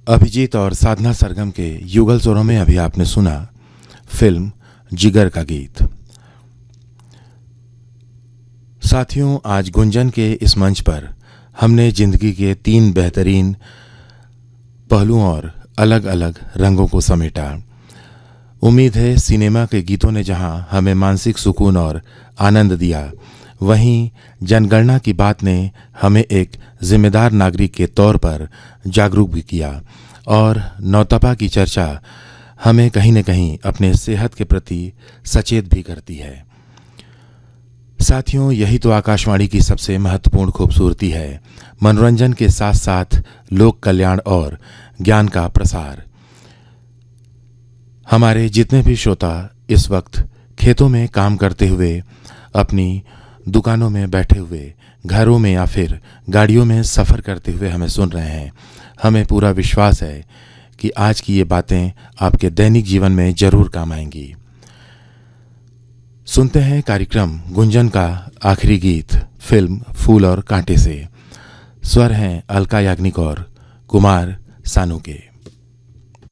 अभिजीत और साधना सरगम के युगल स्वरों में अभी आपने सुना फिल्म जिगर का गीत। साथियों, आज गुंजन के इस मंच पर हमने जिंदगी के 3 बेहतरीन पहलुओं और अलग अलग रंगों को समेटा। उम्मीद है सिनेमा के गीतों ने जहां हमें मानसिक सुकून और आनंद दिया, वहीं जनगणना की बात ने हमें एक जिम्मेदार नागरिक के तौर पर जागरूक भी किया और नौतपा की चर्चा हमें कहीं न कहीं अपने सेहत के प्रति सचेत भी करती है। साथियों, यही तो आकाशवाणी की सबसे महत्वपूर्ण खूबसूरती है, मनोरंजन के साथ साथ लोक कल्याण और ज्ञान का प्रसार। हमारे जितने भी श्रोता इस वक्त खेतों में काम करते हुए, अपनी दुकानों में बैठे हुए, घरों में या फिर गाड़ियों में सफ़र करते हुए हमें सुन रहे हैं, हमें पूरा विश्वास है कि आज की ये बातें आपके दैनिक जीवन में जरूर काम आएंगी। सुनते हैं कार्यक्रम गुंजन का आखिरी गीत फिल्म फूल और कांटे से। स्वर हैं अलका याग्निक और कुमार सानू के।